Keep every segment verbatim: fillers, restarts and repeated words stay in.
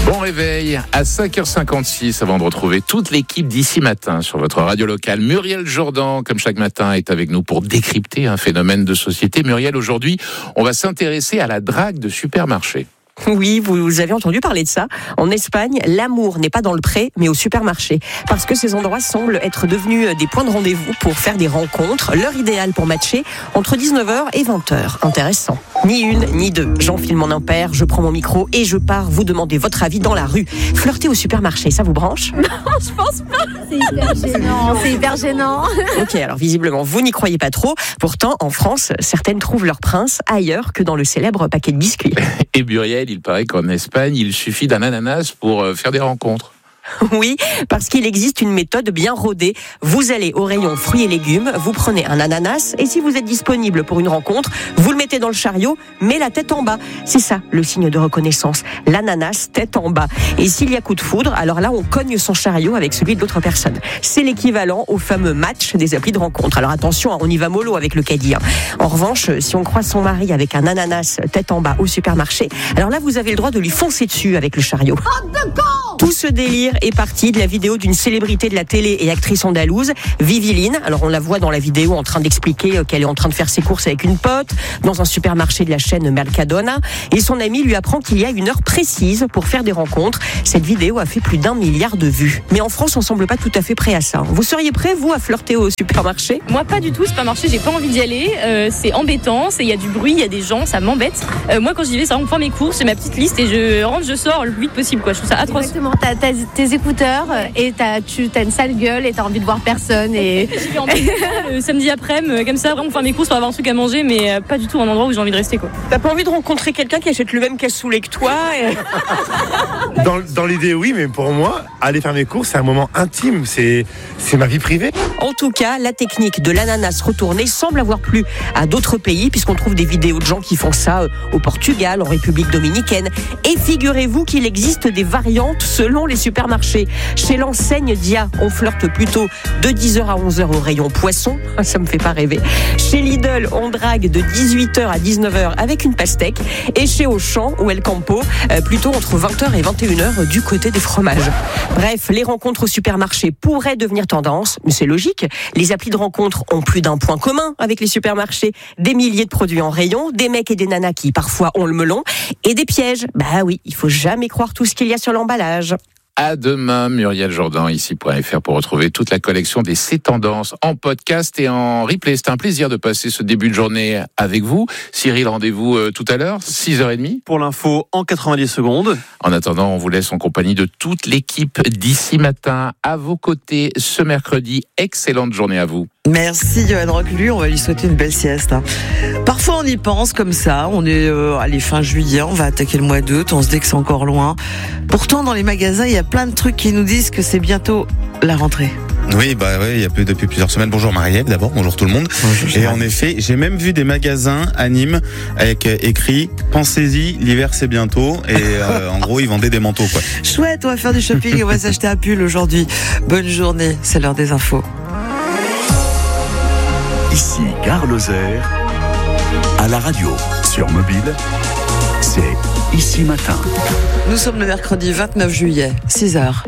Bon réveil à cinq heures cinquante-six avant de retrouver toute l'équipe d'ici matin sur votre radio locale. Muriel Jourdan, comme chaque matin, est avec nous pour décrypter un phénomène de société. Muriel, aujourd'hui, on va s'intéresser à la drague de supermarché. Oui, vous avez entendu parler de ça. En Espagne, l'amour n'est pas dans le pré, mais au supermarché. Parce que ces endroits semblent être devenus des points de rendez-vous pour faire des rencontres. L'heure idéale pour matcher, entre dix-neuf heures et vingt heures. Intéressant. Ni une, ni deux. J'enfile mon impair, je prends mon micro et je pars vous demander votre avis dans la rue. Flirter au supermarché, ça vous branche ? Non, je pense pas. C'est hyper gênant. C'est hyper gênant. Ok, alors visiblement, vous n'y croyez pas trop. Pourtant, en France, certaines trouvent leur prince ailleurs que dans le célèbre paquet de biscuits. Et Muriel, il paraît qu'en Espagne, il suffit d'un ananas pour faire des rencontres. Oui, parce qu'il existe une méthode bien rodée. Vous allez au rayon fruits et légumes, vous prenez un ananas et si vous êtes disponible pour une rencontre, vous le mettez dans le chariot, mais la tête en bas. C'est ça, le signe de reconnaissance. L'ananas, tête en bas. Et s'il y a coup de foudre, alors là, on cogne son chariot avec celui de l'autre personne. C'est l'équivalent au fameux match des applis de rencontre. Alors attention, on y va mollo avec le caddie. En revanche, si on croise son mari avec un ananas tête en bas au supermarché, alors là, vous avez le droit de lui foncer dessus avec le chariot. Tout ce délire est parti de la vidéo d'une célébrité de la télé et actrice andalouse, Viviline. Alors on la voit dans la vidéo en train d'expliquer qu'elle est en train de faire ses courses avec une pote dans un supermarché de la chaîne Mercadona et son ami lui apprend qu'il y a une heure précise pour faire des rencontres. Cette vidéo a fait plus d'un milliard de vues. Mais en France, on semble pas tout à fait prêt à ça. Vous seriez prêt, vous, à flirter au supermarché ? Moi, pas du tout. Supermarché, j'ai pas envie d'y aller. Euh, c'est embêtant. Il y a du bruit, il y a des gens, ça m'embête. Euh, moi, quand j'y vais, ça rend mes courses, j'ai ma petite liste et je rentre, je sors le plus vite possible, quoi. Je trouve ça atroce. Exactement. T'as, t'as tes écouteurs et t'as, tu as une sale gueule et t'as envie de voir personne. Et... J'y vais en le samedi après-midi, comme ça, vraiment faire mes courses pour avoir un truc à manger, mais pas du tout un endroit où j'ai envie de rester, quoi. T'as pas envie de rencontrer quelqu'un qui achète le même cassoulet que toi et... dans, dans l'idée, oui, mais pour moi, aller faire mes courses, c'est un moment intime, c'est, c'est ma vie privée. En tout cas, la technique de l'ananas retourné semble avoir plu à d'autres pays, puisqu'on trouve des vidéos de gens qui font ça au Portugal, en République dominicaine. Et figurez-vous qu'il existe des variantes selon les supermarchés. Chez l'enseigne Dia, on flirte plutôt de dix heures à onze heures au rayon poisson. Ça me fait pas rêver. Chez Lidl, on drague de dix-huit heures à dix-neuf heures avec une pastèque. Et chez Auchan ou El Campo, plutôt entre vingt heures et vingt et une heures du côté des fromages. Bref, les rencontres au supermarché pourraient devenir tendance, mais c'est logique. Les applis de rencontres ont plus d'un point commun avec les supermarchés. Des milliers de produits en rayon, des mecs et des nanas qui parfois ont le melon, et des pièges. Bah oui, il faut jamais croire tout ce qu'il y a sur l'emballage. À demain, Muriel Jourdan, ici point F R, pour retrouver toute la collection des C'est Tendances en podcast et en replay. C'est un plaisir de passer ce début de journée avec vous. Cyril, rendez-vous euh, tout à l'heure, six heures trente. Pour l'info, en quatre-vingt-dix secondes. En attendant, on vous laisse en compagnie de toute l'équipe d'ici matin à vos côtés ce mercredi. Excellente journée à vous. Merci Johan Reclus, on va lui souhaiter une belle sieste. Parfois on y pense comme ça, on est euh, allez, fin juillet, on va attaquer le mois d'août, on se dit que c'est encore loin. Pourtant dans les magasins, il y a plein de trucs qui nous disent que c'est bientôt la rentrée. Oui, bah ouais, il y a plus depuis plusieurs semaines. Bonjour Marielle, d'abord, bonjour tout le monde. Bonjour, et en effet, j'ai même vu des magasins à Nîmes avec écrit "Pensez-y, l'hiver c'est bientôt" et euh, en gros, ils vendaient des manteaux, quoi. Chouette, on va faire du shopping, on va s'acheter un pull aujourd'hui. Bonne journée, c'est l'heure des infos. Ici Gare Lozère, à la radio, sur mobile, c'est Ici Matin. Nous sommes le mercredi vingt-neuf juillet, six heures.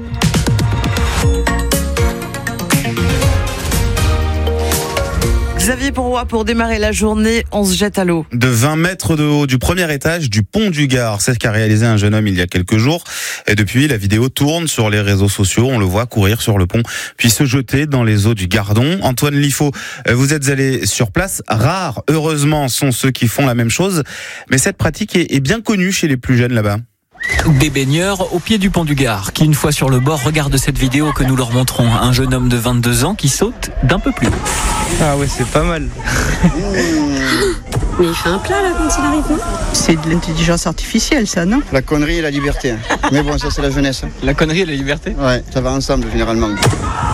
Xavier Ponroy, pour démarrer la journée, on se jette à l'eau. De vingt mètres de haut du premier étage du pont du Gard, c'est ce qu'a réalisé un jeune homme il y a quelques jours. Et depuis, la vidéo tourne sur les réseaux sociaux. On le voit courir sur le pont, puis se jeter dans les eaux du Gardon. Antoine Liffaut, vous êtes allé sur place. Rares, heureusement, sont ceux qui font la même chose. Mais cette pratique est bien connue chez les plus jeunes là-bas. Des baigneurs au pied du pont du Gard qui, une fois sur le bord, regardent cette vidéo que nous leur montrons. Un jeune homme de vingt-deux ans qui saute d'un peu plus haut. Ah ouais, c'est pas mal. Mais il fait un plat là quand il arrive, non ? C'est de l'intelligence artificielle, ça, non ? La connerie et la liberté. Mais bon, ça c'est la jeunesse. La connerie et la liberté ? Ouais, ça va ensemble généralement.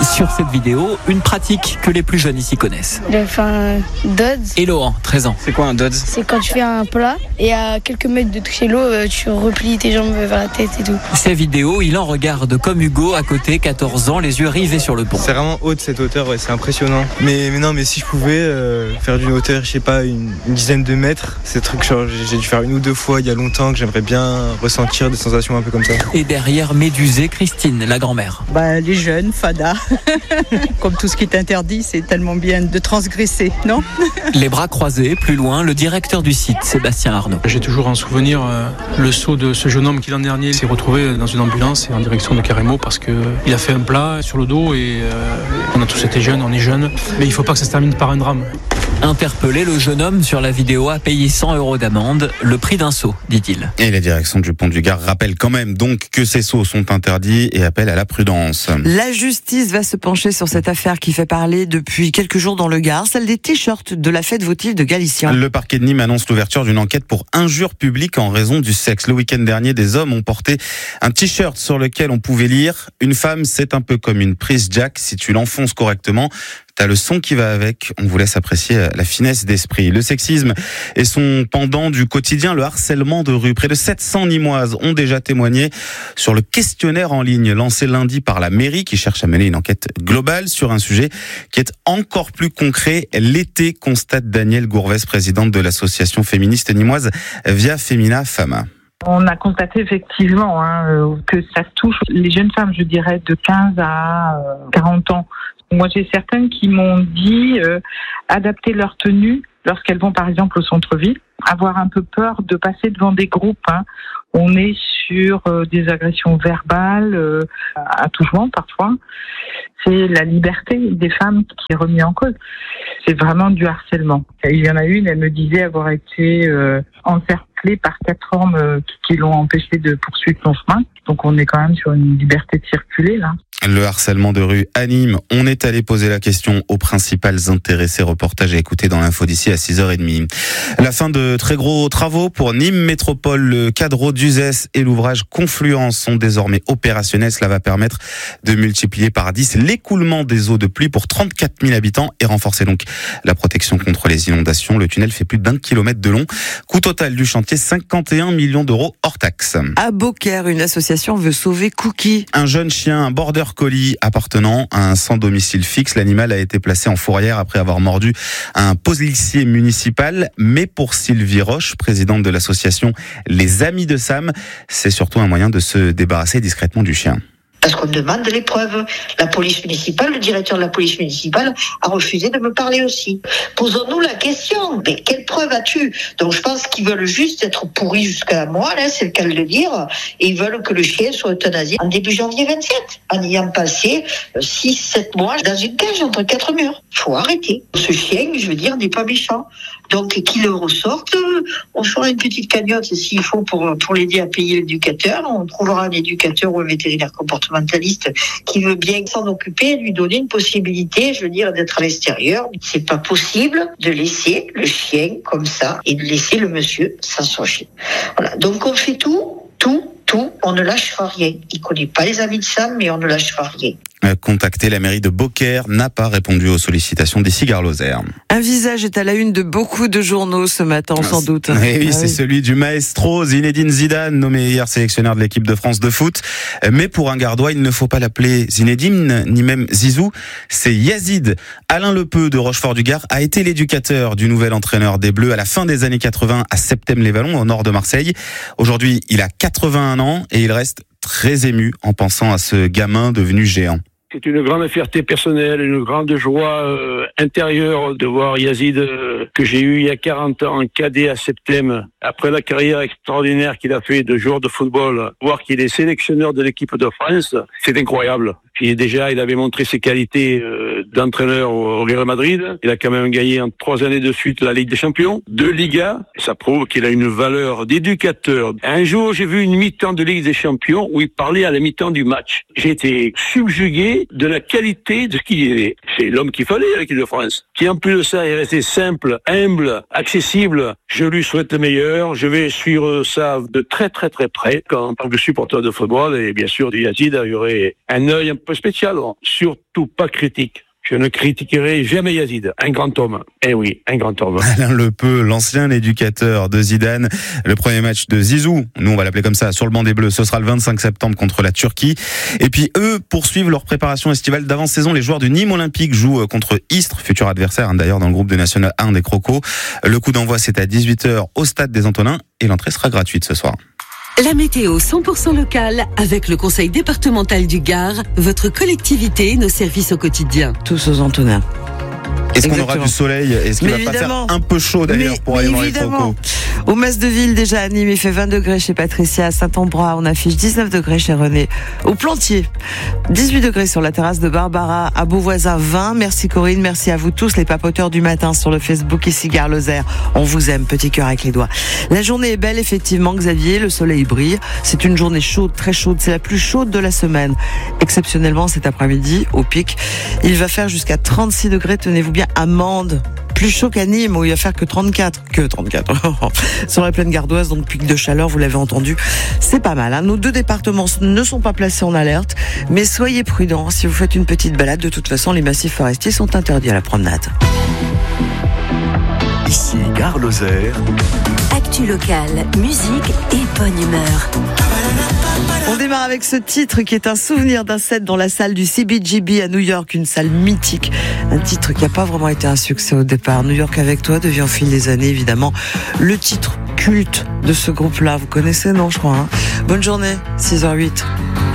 Sur cette vidéo, une pratique que les plus jeunes ici connaissent. Il a fait un dodge. Et Laurent, treize ans. C'est quoi un dodge? C'est quand tu fais un plat et à quelques mètres de toucher l'eau, tu replies tes jambes vers la tête et tout. Ces vidéos, il en regarde comme Hugo à côté, quatorze ans, les yeux rivés sur le pont. C'est vraiment haut de cette hauteur, ouais, c'est impressionnant. Mais, mais non, mais si je pouvais euh, faire d'une hauteur, je sais pas, une, une dizaine de mètres, c'est un truc genre j'ai dû faire une ou deux fois il y a longtemps que j'aimerais bien ressentir des sensations un peu comme ça. Et derrière Médusée, Christine, la grand-mère. Bah, les jeunes, fada. Comme tout ce qui est interdit, c'est tellement bien de transgresser, non? Les bras croisés, plus loin, le directeur du site, Sébastien Arnaud. J'ai toujours en souvenir euh, le saut de ce jeune homme qui l'an dernier s'est retrouvé dans une ambulance et en direction de Carremo parce qu'il a fait un plat sur le dos et euh, on a tous été jeunes, on est jeunes, mais il ne faut pas que ça se termine par un drame. Interpellé, le jeune homme sur la vidéo a payé cent euros d'amende, le prix d'un saut, dit-il. Et la direction du Pont du Gard rappelle quand même donc que ces sauts sont interdits et appelle à la prudence. La justice va se pencher sur cette affaire qui fait parler depuis quelques jours dans le Gard, celle des t-shirts de la fête votive de Galicien. Le parquet de Nîmes annonce l'ouverture d'une enquête pour injure publique en raison du sexe. Le week-end dernier, des hommes ont porté un t-shirt sur lequel on pouvait lire « Une femme, c'est un peu comme une prise jack, si tu l'enfonces correctement ». T'as le son qui va avec, on vous laisse apprécier la finesse d'esprit. Le sexisme et son pendant du quotidien, le harcèlement de rue. Près de sept cents Nîmoises ont déjà témoigné sur le questionnaire en ligne lancé lundi par la mairie qui cherche à mener une enquête globale sur un sujet qui est encore plus concret l'été, constate Danielle Gourvès, présidente de l'association féministe nîmoise Via Femina Fama. On a constaté effectivement hein, que ça touche les jeunes femmes, je dirais, de quinze à quarante ans. Moi, j'ai certaines qui m'ont dit euh, adapter leur tenue lorsqu'elles vont, par exemple, au centre-ville, avoir un peu peur de passer devant des groupes. Hein. On est sur euh, des agressions verbales, euh, attouchements parfois. C'est la liberté des femmes qui est remise en cause. C'est vraiment du harcèlement. Il y en a une, elle me disait avoir été euh, encerclée par quatre hommes euh, qui, qui l'ont empêchée de poursuivre son chemin. Donc on est quand même sur une liberté de circuler là. Le harcèlement de rue à Nîmes. On est allé poser la question aux principales intéressées. Reportage à écouter dans l'info d'ici à six heures trente. La fin de très gros travaux pour Nîmes Métropole. Le cadre d'Uzès et l'ouvrage Confluence sont désormais opérationnels. Cela va permettre de multiplier par dix l'écoulement des eaux de pluie pour trente-quatre mille habitants et renforcer donc la protection contre les inondations. Le tunnel fait plus d'un kilomètre de long. Coût total du chantier, cinquante et un millions d'euros hors taxe. À Beaucaire, une association veut sauver Cookie. Un jeune chien, un border collie appartenant à un sans domicile fixe. L'animal a été placé en fourrière après avoir mordu un policier municipal. Mais pour Sylvie Roche, présidente de l'association Les Amis de Sam, c'est surtout un moyen de se débarrasser discrètement du chien. Parce qu'on demande les preuves. La police municipale, le directeur de la police municipale a refusé de me parler aussi. Posons-nous la question, mais quelle preuve as-tu? Donc je pense qu'ils veulent juste être pourris jusqu'à la moelle, hein, c'est le cas de le dire, et ils veulent que le chien soit euthanasié en début janvier vingt-sept, en ayant passé six sept mois dans une cage entre quatre murs. Il faut arrêter. Ce chien, je veux dire, n'est pas méchant. Donc qu'il le ressorte, on fera une petite cagnotte s'il faut pour, pour l'aider à payer l'éducateur. On trouvera un éducateur ou un vétérinaire comportementaliste qui veut bien s'en occuper et lui donner une possibilité, je veux dire, d'être à l'extérieur. C'est pas possible de laisser le chien comme ça et de laisser le monsieur sans son chien. Voilà. Donc on fait tout, tout, tout. On ne lâchera rien. Il connaît pas les amis de Sam, mais on ne lâchera rien. Contacté, la mairie de Beaucaire n'a pas répondu aux sollicitations des Cigares-Lozère. Un visage est à la une de beaucoup de journaux ce matin, ah, sans doute. Et oui, ah, c'est oui. celui du maestro Zinedine Zidane, nommé hier sélectionneur de l'équipe de France de foot. Mais pour un Gardois, il ne faut pas l'appeler Zinedine, ni même Zizou. C'est Yazid. Alain Lepeu de Rochefort-du-Gard a été l'éducateur du nouvel entraîneur des Bleus à la fin des années quatre-vingts à Septèmes-les-Vallons, au nord de Marseille. Aujourd'hui, il a quatre-vingt-un ans et il reste très ému en pensant à ce gamin devenu géant. C'est une grande fierté personnelle, une grande joie euh, intérieure de voir Yazid, euh, que j'ai eu il y a quarante ans, en cadet à Septèmes, après la carrière extraordinaire qu'il a fait de joueur de football, voir qu'il est sélectionneur de l'équipe de France, c'est incroyable. Puis déjà, il avait montré ses qualités euh, d'entraîneur au Real Madrid. Il a quand même gagné en trois années de suite la Ligue des Champions, deux Ligas. Ça prouve qu'il a une valeur d'éducateur. Un jour, j'ai vu une mi-temps de Ligue des Champions où il parlait à la mi-temps du match. J'ai été subjugué. douté de la qualité de ce qu'il est. C'est l'homme qu'il fallait à l'équipe de France. Qui en plus de ça est resté simple, humble, accessible. Je lui souhaite le meilleur. Je vais suivre ça de très très très près. En tant que supporter de football et bien sûr du Yazid, il y aurait un œil un peu spécial. Surtout pas critique. Je ne critiquerai jamais Yazid, un grand homme. Eh oui, un grand homme. Alain Lepeu, l'ancien éducateur de Zidane. Le premier match de Zizou, nous on va l'appeler comme ça, sur le banc des Bleus, ce sera le vingt-cinq septembre contre la Turquie. Et puis eux poursuivent leur préparation estivale d'avant-saison. Les joueurs du Nîmes Olympique jouent contre Istres, futur adversaire hein, d'ailleurs dans le groupe de National un des Crocos. Le coup d'envoi c'est à dix-huit heures au stade des Antonins et l'entrée sera gratuite ce soir. La météo cent pour cent locale avec le conseil départemental du Gard, votre collectivité, nos services au quotidien. Tous aux Antonins. Est-ce qu'on aura du soleil? Est-ce qu'il mais va évidemment. pas faire un peu chaud d'ailleurs mais, pour aller voir les Crocos? Au Mas de Ville, déjà à Nîmes, il fait vingt degrés chez Patricia. À Saint-Ambrois, on affiche dix-neuf degrés chez René. Au Plantier, dix-huit degrés sur la terrasse de Barbara. À Beauvoisin, vingt. Merci Corinne, merci à vous tous les papoteurs du matin sur le Facebook ici Gare Lozère. On vous aime, petit cœur avec les doigts. La journée est belle, effectivement, Xavier. Le soleil brille. C'est une journée chaude, très chaude. C'est la plus chaude de la semaine. Exceptionnellement, cet après-midi, au pic, il va faire jusqu'à trente-six degrés. Tenez-vous bien, à Mende. Plus chaud qu'à Nîmes où il va faire que trente-quatre, que trente-quatre sur la plaine gardoise, donc pic de chaleur, vous l'avez entendu, c'est pas mal. Hein. Nos deux départements ne sont pas placés en alerte, mais soyez prudents si vous faites une petite balade. De toute façon, les massifs forestiers sont interdits à la promenade. Ici Gare Lozère. Actu locale, musique et bonne humeur. On démarre avec ce titre qui est un souvenir d'un set dans la salle du C B G B à New York, une salle mythique. Un titre qui n'a pas vraiment été un succès au départ. New York avec toi devient au fil des années évidemment le titre culte de ce groupe-là. Vous connaissez, non, je crois. Hein. Bonne journée, six heures huit.